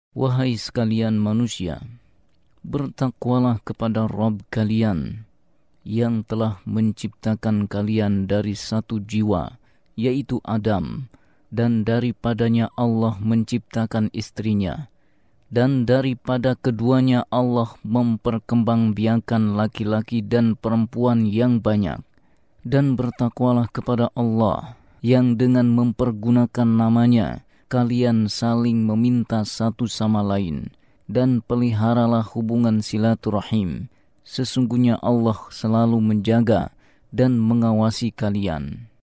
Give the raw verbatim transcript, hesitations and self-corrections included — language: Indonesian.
Wahai sekalian manusia, bertakwalah kepada Rabb kalian yang telah menciptakan kalian dari satu jiwa, yaitu Adam, dan daripadanya Allah menciptakan istrinya, dan daripada keduanya Allah memperkembangbiakan laki-laki dan perempuan yang banyak. Dan bertakwalah kepada Allah yang dengan mempergunakan namanya kalian saling meminta satu sama lain, dan peliharalah hubungan silaturahim. Sesungguhnya Allah selalu menjaga dan mengawasi kalian.